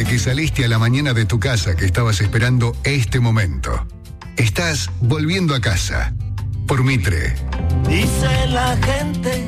que saliste a la mañana de tu casa, que estabas esperando este momento. Estás volviendo a casa por Mitre. Dice la gente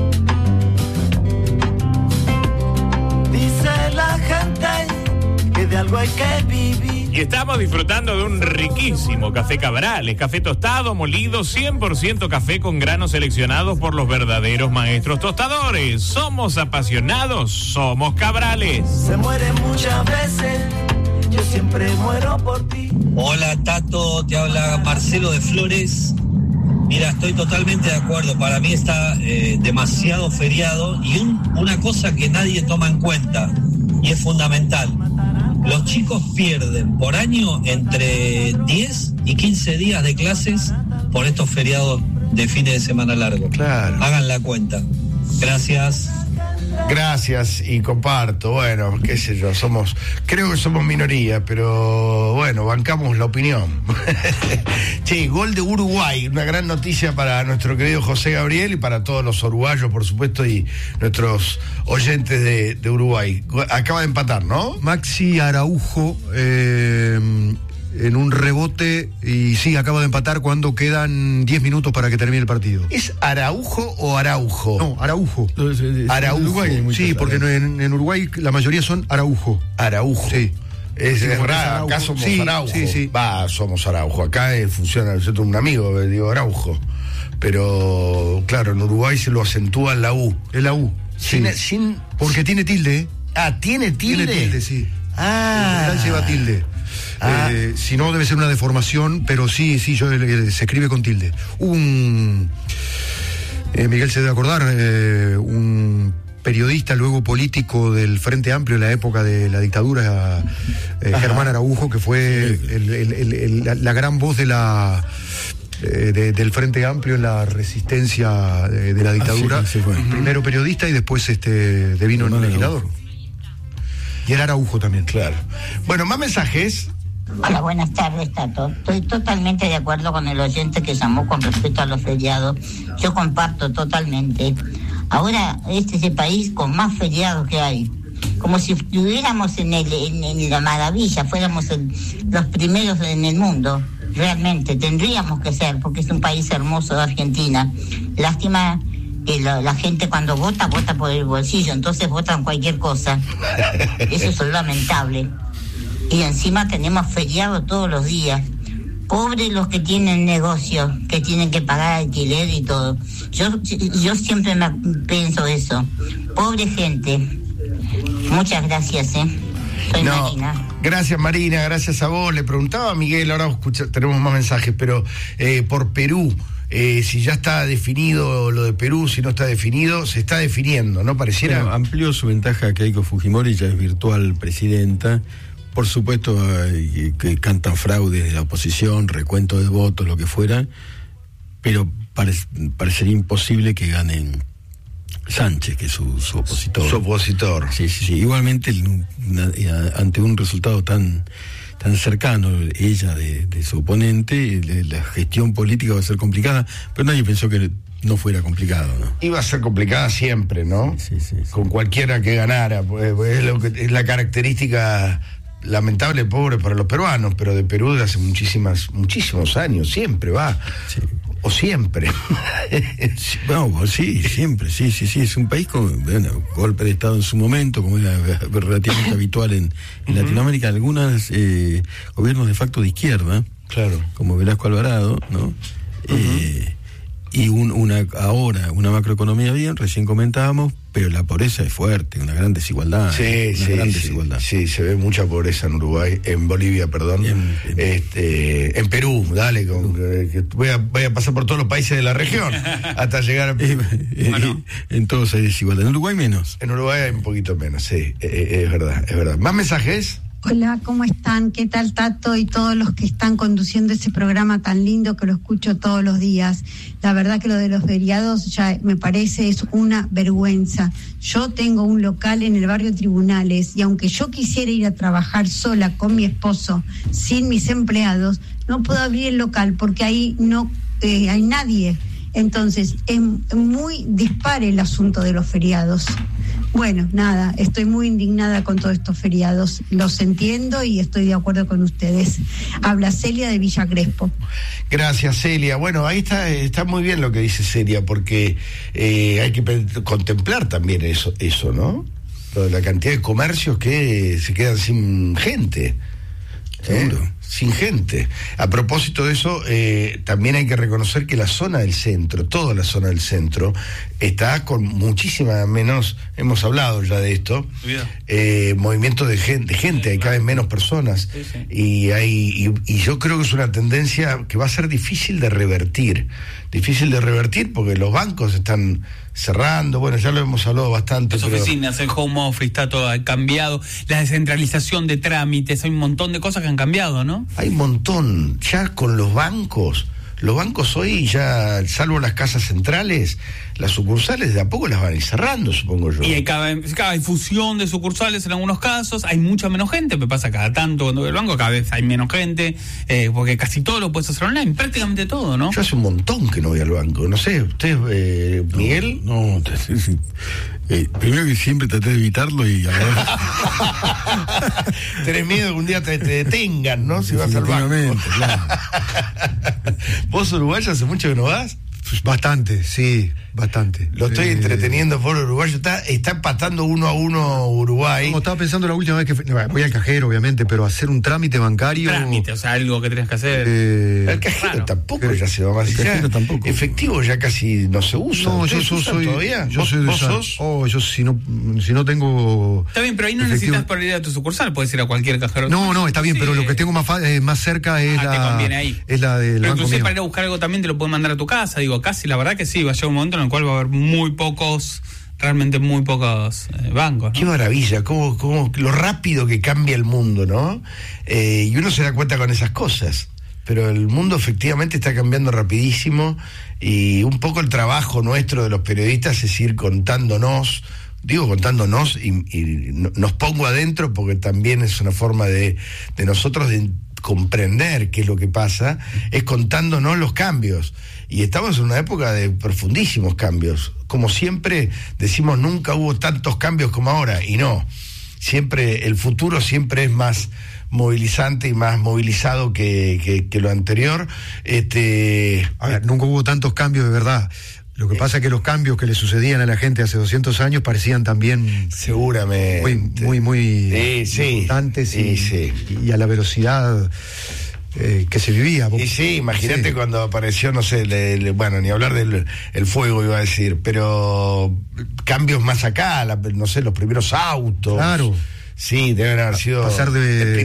que de algo hay que vivir. Y estamos disfrutando de un riquísimo café Cabrales, café tostado, molido, 100% café con granos seleccionados por los verdaderos maestros tostadores. Somos apasionados, somos Cabrales. Se muere muchas veces, yo siempre muero por ti. Hola Tato, te habla Marcelo de Flores. Mira, estoy totalmente de acuerdo, para mí está demasiado feriado y una cosa que nadie toma en cuenta y es fundamental. Los chicos pierden por año entre 10 y 15 días de clases por estos feriados de fines de semana largo. Claro. Hagan la cuenta. Gracias. Gracias y comparto, bueno, qué sé yo, creo que somos minoría, pero bueno, bancamos la opinión. Che, gol de Uruguay, una gran noticia para nuestro querido José Gabriel y para todos los uruguayos, por supuesto, y nuestros oyentes de Uruguay. Acaba de empatar, ¿no? Maxi Araujo, en un rebote, y sí, acaba de empatar cuando quedan 10 minutos para que termine el partido. ¿Es Araujo o Araujo? No, Araujo. Araujo. Uruguay, sí, porque en Uruguay la mayoría son Araujo. Araujo. Sí. Es raro, acá somos Araujo. Sí. Somos Araujo. Acá funciona, yo tengo un amigo, digo Araujo. Pero, claro, en Uruguay se lo acentúa en la U. En la U. Sí. Porque tiene tilde, ¿eh? Ah, ¿tiene tilde? Tiene tilde, sí. Ah. El lleva tilde. Si no, debe ser una deformación, pero sí, se escribe con tilde. Miguel se debe acordar, un periodista, luego político del Frente Amplio en la época de la dictadura, Germán Araujo, que fue la gran voz de del Frente Amplio en la resistencia de la dictadura. Sí, fue. Primero periodista y después devino en legislador. Y era Araujo también. Claro. Bueno, más mensajes. Hola, buenas tardes, Tato. Estoy totalmente de acuerdo con el oyente que llamó con respecto a los feriados. Yo comparto totalmente. Ahora, este es el país con más feriados que hay. Como si estuviéramos en la maravilla, fuéramos los primeros en el mundo. Realmente, tendríamos que ser, porque es un país hermoso de Argentina. Lástima que la gente cuando vota por el bolsillo, entonces votan cualquier cosa. Eso es lamentable. Y encima tenemos feriado todos los días. Pobres los que tienen negocios, que tienen que pagar alquiler y todo. Yo siempre pienso eso. Pobre gente. Muchas gracias, Soy Marina. Gracias, Marina, gracias a vos. Le preguntaba a Miguel, ahora tenemos más mensajes, pero por Perú, si ya está definido lo de Perú, si no está definido, se está definiendo, ¿no? Pareciera. Bueno, amplió su ventaja Keiko Fujimori, ya es virtual presidenta. Por supuesto que cantan fraude de la oposición, recuento de votos, lo que fuera, pero parecería imposible que ganen Sánchez, que es su opositor. Su opositor. Sí. Igualmente, ante un resultado tan cercano, ella de su oponente, la gestión política va a ser complicada, pero nadie pensó que no fuera complicado, ¿no? Iba a ser complicada siempre, ¿no? Sí. Con cualquiera que ganara, pues es la característica lamentable, pobre para los peruanos, pero de Perú de hace muchísimos años, siempre va. Sí. O siempre. No, sí, siempre, sí. Es un país con golpe de Estado en su momento, como era relativamente habitual en Latinoamérica, algunos gobiernos de facto de izquierda, claro, como Velasco Alvarado, ¿no? Y una macroeconomía bien, recién comentábamos, pero la pobreza es fuerte, una gran desigualdad. Desigualdad. Sí, se ve mucha pobreza en Uruguay, en Bolivia, perdón. En Perú, dale, voy a pasar por todos los países de la región hasta llegar a Perú. En todos hay desigualdad, en Uruguay menos. En Uruguay hay un poquito menos, sí, es verdad. ¿Más mensajes? Hola, ¿cómo están? ¿Qué tal, Tato? Y todos los que están conduciendo ese programa tan lindo que lo escucho todos los días. La verdad que lo de los feriados ya me parece es una vergüenza. Yo tengo un local en el barrio Tribunales y aunque yo quisiera ir a trabajar sola con mi esposo, sin mis empleados, no puedo abrir el local porque ahí no hay nadie. Entonces, es muy dispar el asunto de los feriados. Bueno, nada, estoy muy indignada con todos estos feriados. Los entiendo y estoy de acuerdo con ustedes. Habla Celia de Villa Crespo. Gracias, Celia. Bueno, ahí está muy bien lo que dice Celia, porque hay que contemplar también eso, ¿no? Lo de la cantidad de comercios que se quedan sin gente. Sin gente. A propósito de eso, también hay que reconocer que la zona del centro, toda la zona del centro, está con muchísima menos, hemos hablado ya de esto, movimiento de gente, hay cada vez menos personas, y yo creo que es una tendencia que va a ser difícil de revertir porque los bancos están cerrando, bueno, ya lo hemos hablado bastante. Las oficinas, el home office, está todo cambiado, la descentralización de trámites, hay un montón de cosas que han cambiado, ¿no? Hay un montón, ya con los bancos hoy ya, salvo las casas centrales, las sucursales de a poco las van a ir cerrando, supongo yo. Y hay cada fusión de sucursales en algunos casos, hay mucha menos gente, me pasa cada tanto cuando voy al banco, cada vez hay menos gente, porque casi todo lo puedes hacer online, prácticamente todo, ¿no? Yo hace un montón que no voy al banco, no sé, ¿usted, Miguel? No, sí. Primero que siempre traté de evitarlo y ahora... Tenés miedo que un día te detengan, ¿no? Si vas al banco. Claro. ¿Vos, uruguayo, hace mucho que no vas? Pues bastante, sí, bastante. Lo estoy entreteniendo por uruguayo. Está empatando 1-1 Uruguay. Como estaba pensando la última vez que voy al cajero, obviamente, pero hacer un trámite bancario. O sea, algo que tenés que hacer. El cajero tampoco ya se va más. El cajero tampoco. Efectivo ya casi no se usa. No, yo soy todavía. Yo soy de ¿Vos sos? yo si no tengo. Está bien, pero ahí no necesitas para ir a tu sucursal, puedes ir a cualquier cajero. No, está bien, pero lo que tengo más cerca es te conviene ahí. Es la del pero banco inclusive mío. para ir a buscar algo también te lo pueden mandar a tu casa, digo, casi, la verdad que sí, va a llegar un momento en el cual va a haber realmente muy pocos bancos, ¿no? Qué maravilla, cómo lo rápido que cambia el mundo, ¿no? Y uno se da cuenta con esas cosas, pero el mundo efectivamente está cambiando rapidísimo, y un poco el trabajo nuestro de los periodistas es ir contándonos y nos pongo adentro porque también es una forma de nosotros de comprender qué es lo que pasa, es contándonos los cambios. Y estamos en una época de profundísimos cambios. Como siempre decimos, nunca hubo tantos cambios como ahora, y no. Siempre, el futuro siempre es más movilizante y más movilizado que lo anterior. A ver, nunca hubo tantos cambios de verdad. Lo que pasa es que los cambios que le sucedían a la gente hace 200 años parecían también seguramente muy importantes y a la velocidad que se vivía. Y sí, imagínate cuando apareció, no sé, bueno, ni hablar del el fuego iba a decir, pero cambios más acá, no sé, los primeros autos. Claro. Sí, deben haber sido el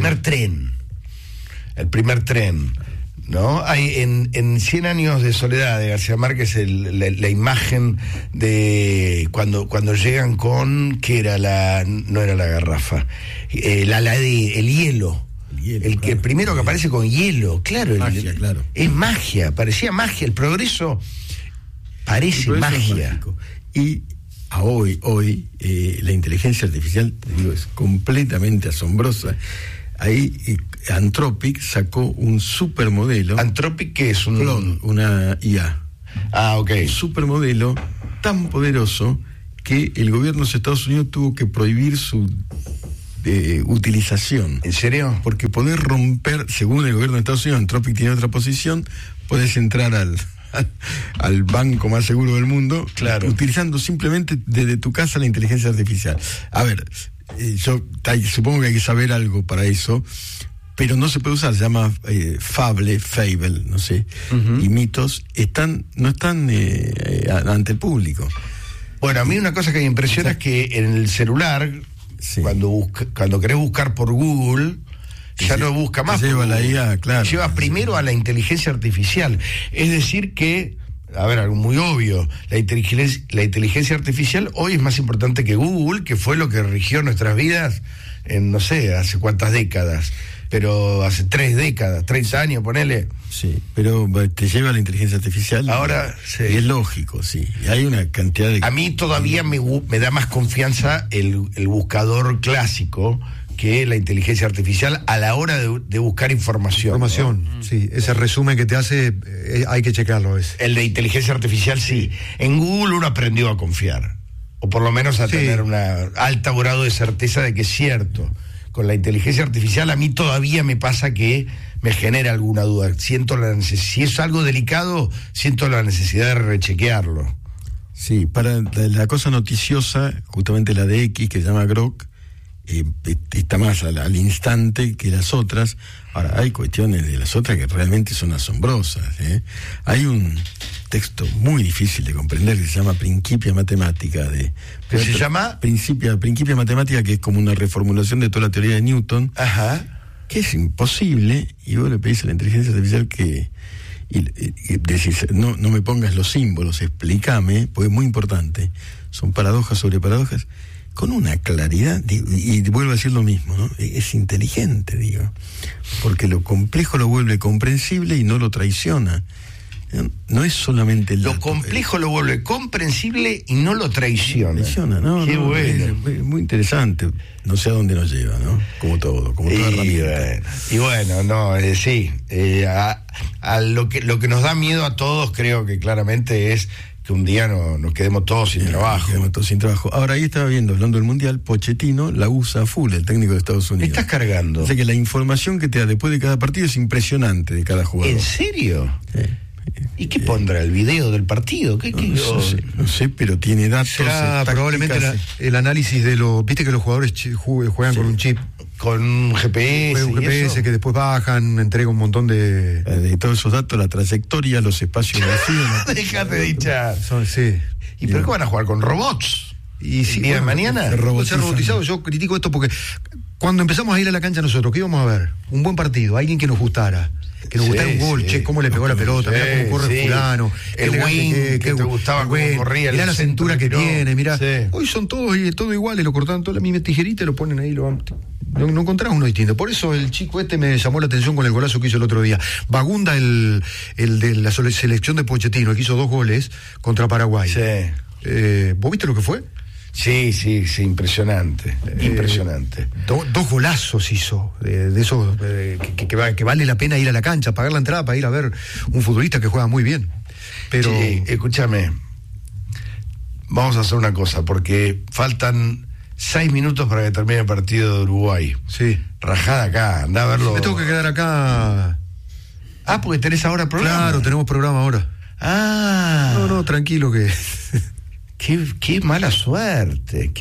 primer tren. ¿No? Hay en 100 años de soledad de García Márquez la imagen de cuando llegan con, ¿qué era no era la garrafa? El hielo. El primero que aparece con hielo, claro. Magia, claro. Es magia, parecía magia. El progreso parece magia. Y a hoy la inteligencia artificial, te digo, es completamente asombrosa. Ahí Anthropic sacó un supermodelo. ¿Anthropic qué es? Una IA. Ah, ok. Un supermodelo tan poderoso que el gobierno de los Estados Unidos tuvo que prohibir su utilización. ¿En serio? Porque poder romper, según el gobierno de Estados Unidos, Anthropic tiene otra posición, podés entrar al banco más seguro del mundo, claro, utilizando simplemente desde tu casa la inteligencia artificial. A ver, yo supongo que hay que saber algo para eso, pero no se puede usar, se llama fable, no sé, y mitos no están ante el público. Bueno, a mí una cosa que me impresiona es que en el celular, cuando querés buscar por Google, ya no busca más. Lleva la IA, claro. Lleva primero a la inteligencia artificial. Es decir que, a ver, algo muy obvio, la inteligencia artificial hoy es más importante que Google, que fue lo que rigió nuestras vidas en, no sé, hace cuántas décadas, pero hace 3 décadas, 30 años, ponele. Sí, pero te lleva la inteligencia artificial. Ahora, sí. Y es lógico, sí. Y hay una cantidad de... A mí todavía me da más confianza el buscador clásico que la inteligencia artificial a la hora de buscar información. ¿No? Sí. Ese resumen que te hace, hay que checarlo. El de inteligencia artificial, sí. En Google uno aprendió a confiar. O por lo menos a tener un alto grado de certeza de que es cierto. Con la inteligencia artificial a mí todavía me pasa que me genera alguna duda. Si es algo delicado, siento la necesidad de rechequearlo. Sí, para la cosa noticiosa, justamente la de X, que se llama Grok, está más al instante que las otras. Ahora, hay cuestiones de las otras que realmente son asombrosas. Hay un texto muy difícil de comprender que se llama Principia Mathematica. ¿Qué se llama? Principia Mathematica, que es como una reformulación de toda la teoría de Newton. Ajá. Que es imposible, y vos le pedís a la inteligencia artificial que decís, no me pongas los símbolos, explícame, porque es muy importante. Son paradojas sobre paradojas, con una claridad, y vuelvo a decir lo mismo, ¿no? Es inteligente, digo, porque lo complejo lo vuelve comprensible y no lo traiciona. No es solamente el lo dato, complejo lo vuelve comprensible y no lo traiciona. ¿No? Qué bueno. Es muy interesante. No sé a dónde nos lleva, ¿no? Como todo, como toda herramienta. Sí. A lo que nos da miedo a todos, creo que claramente es que un día nos quedemos todos sin trabajo. Ahora, ahí estaba viendo, hablando del Mundial, Pochettino la usa full, el técnico de Estados Unidos. ¿Me estás cargando? O sea que la información que te da después de cada partido es impresionante de cada jugador. ¿En serio? Sí. ¿Y qué pondrá? ¿El video del partido? No sé, pero tiene datos. Será probablemente el análisis de los... Viste que los jugadores juegan con un chip. Con un GPS. Un GPS que después bajan, entrega un montón de todos esos datos, la trayectoria, los espacios vacíos. Déjate de hinchar. Sí. ¿Y por qué van a jugar con robots? Y si día de mañana ser robotizado. Yo critico esto porque cuando empezamos a ir a la cancha nosotros, ¿qué íbamos a ver? Un buen partido, alguien que nos gustara. Que nos gustara un gol, cómo le pegó la pelota, mirá cómo corre fulano, el wing que te gustaba cómo corría, mirá la cintura que tiene, mirá. Hoy son todos iguales, lo cortaban toda la misma tijerita y lo ponen ahí, no encontrás uno distinto. Por eso el chico me llamó la atención con el golazo que hizo el otro día. Bagunda, el de la selección de Pochettino, el que hizo 2 goles contra Paraguay. ¿Vos viste lo que fue? Sí, impresionante. Impresionante. 2 golazos hizo, de esos que vale la pena ir a la cancha, pagar la entrada para ir a ver un futbolista que juega muy bien. Pero escúchame, vamos a hacer una cosa, porque faltan 6 minutos para que termine el partido de Uruguay. Sí. Rajada acá, anda a verlo. Me tengo que quedar acá. Porque tenés ahora programa. Claro, tenemos programa ahora. No, tranquilo que... Qué mala suerte.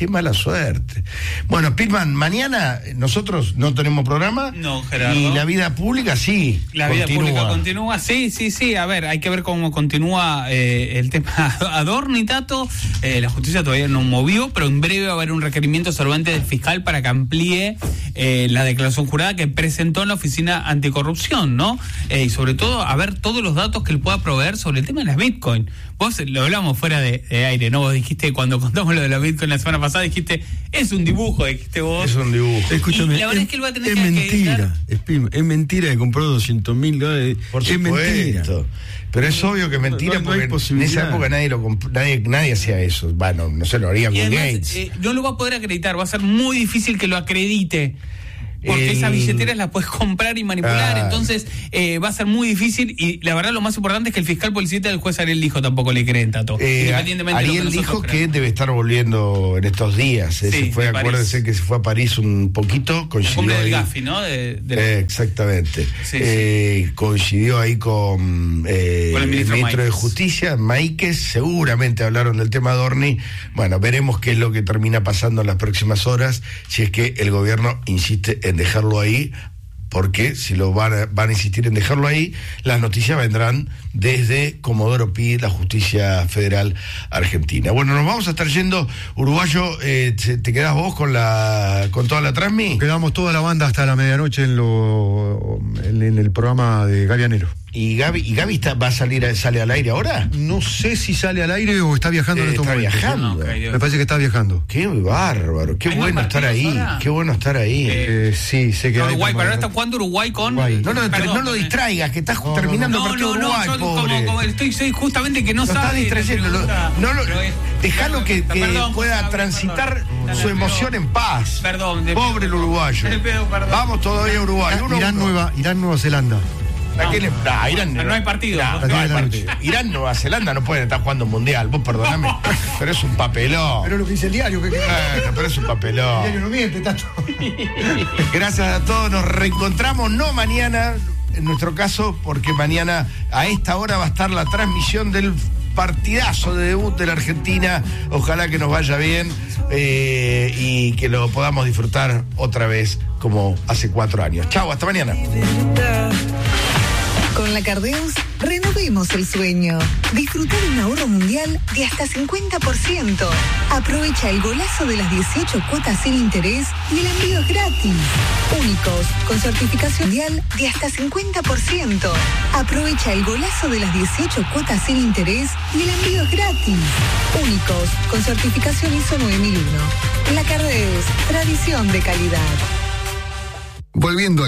Bueno, Pitman, mañana nosotros no tenemos programa. No, Gerardo. Y la vida pública sí. La vida pública continúa. Sí. A ver, hay que ver cómo continúa el tema Adorni, Tato. La justicia todavía no movió, pero en breve va a haber un requerimiento solvente del fiscal para que amplíe la declaración jurada que presentó en la Oficina Anticorrupción, ¿no? Y sobre todo, a ver todos los datos que él pueda proveer sobre el tema de las Bitcoin. Vos lo hablamos fuera de aire, ¿no? Vos dijiste, cuando contamos lo de la Bitcoin la semana pasada, dijiste, es un dibujo, dijiste vos. Es un dibujo. Escúchame, y la verdad es que él va a tener que mentira, es mentira que compró $200.000. Por supuesto. Es mentira. Pero es obvio que es mentira, porque en esa época nadie hacía eso. Bueno, no se lo haría Bill Gates. No lo va a poder acreditar, va a ser muy difícil que lo acredite. Porque esas billeteras las puedes comprar y manipular, entonces va a ser muy difícil. Y la verdad, lo más importante es que el fiscal policía del juez Ariel dijo tampoco le creen, Tato. Ariel dijo que debe estar volviendo en estos días. Se fue, acuérdense que se fue a París un poquito. Coincidió del Gafi, ¿no? Exactamente. Coincidió ahí con el ministro de Justicia, Máiquez. Seguramente hablaron del tema Adorni. Bueno, veremos qué es lo que termina pasando en las próximas horas, si es que el gobierno insiste en dejarlo ahí, porque si lo van a insistir en dejarlo ahí, las noticias vendrán desde Comodoro Pi, la Justicia Federal Argentina. Bueno, nos vamos a estar yendo, uruguayo. ¿Te quedás vos con toda la transmi? Quedamos toda la banda hasta la medianoche en el programa de Gavianero. ¿Y Gaby sale al aire ahora? No sé si sale al aire o está viajando en estos momentos. ¿Está viajando? Me parece que está viajando. Qué bárbaro, qué bueno estar ahí. Qué bueno estar ahí. Sí, sé que Uruguay, pero ahora está jugando Uruguay con... No lo distraigas, que estás terminando el partido de Uruguay, pobre. Como estoy justamente que no sabe... Está distrayendo. Dejalo que pueda transitar su emoción en paz. Perdón. Pobre el uruguayo. Vamos todavía a Uruguay. Irán, Nueva Zelanda. Irán no hay partido. No hay partido. Irán, Nueva Zelanda no pueden estar jugando un mundial. Vos perdoname, pero es un papelón. Pero lo que dice el diario, pero es un papelón. El diario no miente, Tato. Gracias a todos, nos reencontramos, no mañana, en nuestro caso, porque mañana a esta hora va a estar la transmisión del partidazo de debut de la Argentina. Ojalá que nos vaya bien y que lo podamos disfrutar otra vez como hace 4 años. Chau, hasta mañana. Con la Cardeus, renovemos el sueño. Disfruta de un ahorro mundial de hasta 50%. Aprovecha el golazo de las 18 cuotas sin interés y el envío es gratis. Únicos, con certificación mundial de hasta 50%. Aprovecha el golazo de las 18 cuotas sin interés y el envío es gratis. Únicos, con certificación ISO 9001. La Cardeus, tradición de calidad. Volviendo a